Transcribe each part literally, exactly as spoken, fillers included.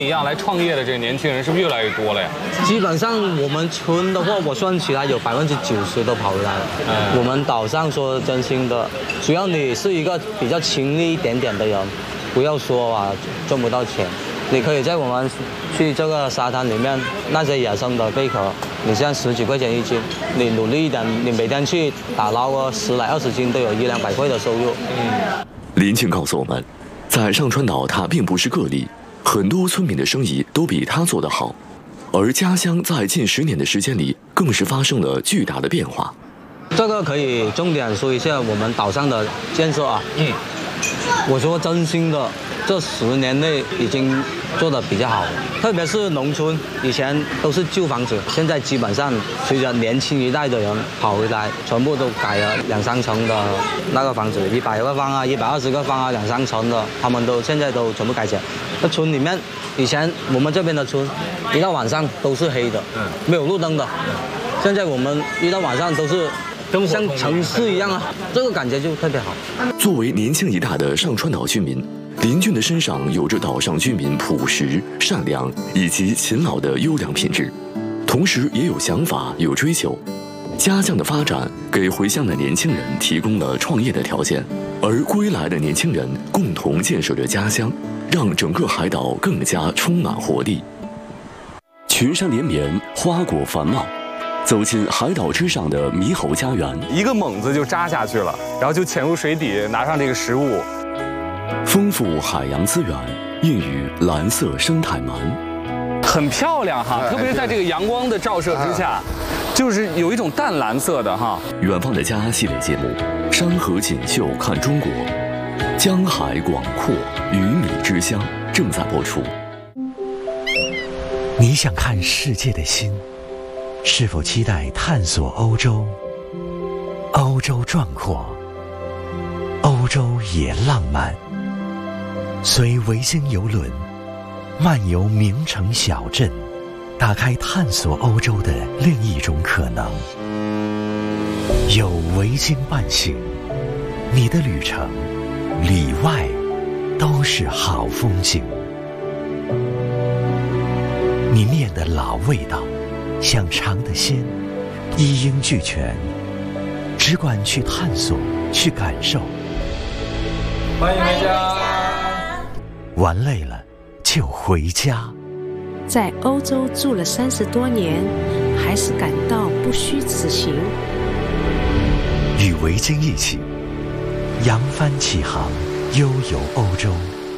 一样来创业的这个年轻人是不是越来越多了呀？ 基本上我们村的话，我算起来有百分之九十都跑回来了。嗯、我们岛上说真心的，只要你是一个比较勤力一点点的人，不要说啊赚不到钱，你可以在我们去这个沙滩里面那些野生的贝壳，你现在十几块钱一斤，你努力一点，你每天去打捞个十来二十斤，都有一两百块的收入。嗯， 林庆告诉我们，在上川岛他并不是个例。很多村民的生意都比他做得好，而家乡在近十年的时间里，更是发生了巨大的变化。 这个可以重点说一下我们岛上的建设啊。嗯，我说真心的，这十年内已经做得比较好，特别是农村，以前都是旧房子，现在基本上随着年轻一代的人跑回来，全部都改了两三层的那个房子，一百个方啊，一百二十个方啊，两三层的，他们都现在都全部改起来。那村里面，以前我们这边的村，一到晚上都是黑的，没有路灯的。现在我们一到晚上都是像城市一样啊，这个感觉就特别好。 作为年轻一代的上川岛居民，林俊的身上有着岛上居民朴实、善良以及勤劳的优良品质，同时也有想法、有追求。家乡的发展给回乡的年轻人提供了创业的条件，而归来的年轻人共同建设着家乡，让整个海岛更加充满活力。群山连绵，花果繁茂，走进海岛之上的猕猴家园， 一个猛子就扎下去了，然后就潜入水底拿上这个食物。 丰富海洋资源，孕育蓝色生态鳗， 很漂亮哈，特别是在这个阳光的照射之下，就是有一种淡蓝色的哈。 远方的家系列节目，山河锦绣看中国，江海广阔，鱼米之乡正在播出。 你想看世界的心，是否期待探索欧洲？欧洲壮阔，欧洲也浪漫。随维京游轮漫游名城小镇，打开探索欧洲的另一种可能。有维京伴行，你的旅程里外都是好风景。你念的老味道，想尝的鲜，一应俱全，只管去探索，去感受。 欢迎回家。 玩累了就回家。 在欧洲住了三十多年，还是感到不虚此行。 与维京一起扬帆起航，悠游欧洲。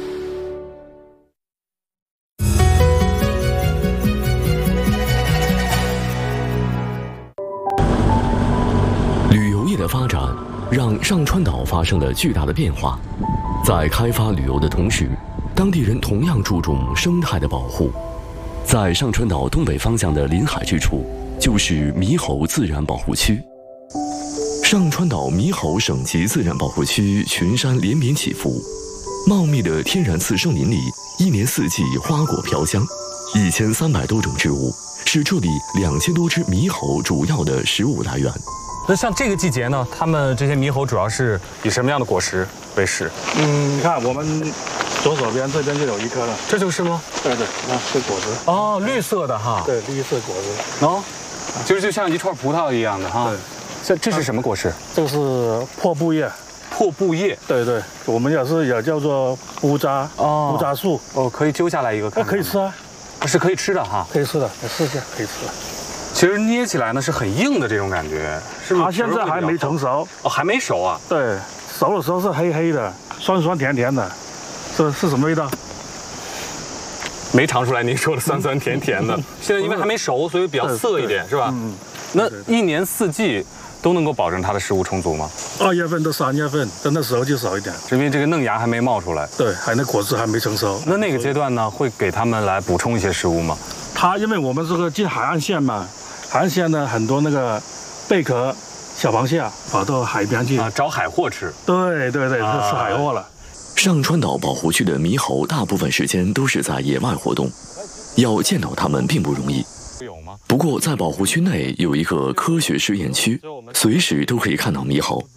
旅游业的发展让上川岛发生了巨大的变化，在开发旅游的同时，当地人同样注重生态的保护。在上川岛东北方向的临海之处，就是猕猴自然保护区。上川岛猕猴省级自然保护区群山连绵起伏，茂密的天然次生林里，一年四季花果飘香，一千三百多种植物是这里两千多只猕猴主要的食物来源。 那像这个季节呢，它们这些猕猴主要是以什么样的果实为食？ 嗯，你看我们左手边这边就有一颗了， 这就是吗？ 对对，那是果实。 哦，绿色的哈。 对，绿色果实。 哦，就是就像一串葡萄一样的哈。对。这这是什么果实？ 这个是破布叶。 破布叶。对对，我们也是也叫做布扎。哦。布扎树。 哦，可以揪下来一个看看。 可以吃啊。 是可以吃的哈。 可以吃的，你试一下，可以吃的。 其实捏起来呢是很硬的这种感觉，是不是？ 它现在还没成熟。 哦，还没熟啊？ 对，熟的时候是黑黑的，酸酸甜甜的，是是什么味道？ 没尝出来您说的酸酸甜甜的。现在因为还没熟，所以比较涩一点，是吧？嗯。那一年四季都能够保证它的食物充足吗？ 二月份到三月份，但那时候就少一点， 因为这个嫩芽还没冒出来。 对，还那果子还没成熟。 那那个阶段呢，会给他们来补充一些食物吗？ 它因为我们这个近海岸线嘛。海岸线呢，很多那个贝壳、小螃蟹跑到海边去啊，找海货吃。 对对对，啊、吃海货了。 上川岛保护区的猕猴大部分时间都是在野外活动，要见到它们并不容易。 有吗？ 不过在保护区内有一个科学实验区，随时都可以看到猕猴。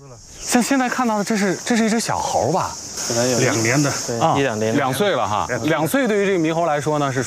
像现在看到的，这是这是一只小猴吧？ 两年的， 啊， 一两年， 两岁了哈。两岁对于这个猕猴来说呢，是